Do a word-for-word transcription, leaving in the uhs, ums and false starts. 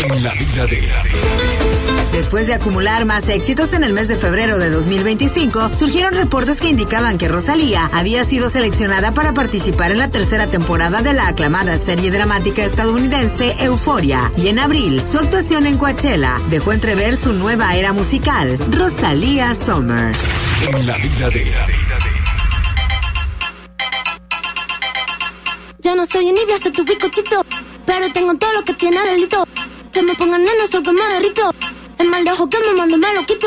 En la vida de... Después de acumular más éxitos en el mes de febrero de dos mil veinticinco, surgieron reportes que indicaban que Rosalía había sido seleccionada para participar en la tercera temporada de la aclamada serie dramática estadounidense Euphoria. Y en abril, su actuación en Coachella dejó entrever su nueva era musical, Rosalía Summer. En la vida de... Ya no soy envidia, soy tu bizcochito, pero tengo todo lo que tiene delito. Que me pongan nena, o que me derrito. El mal de ojo que me mando me lo quito.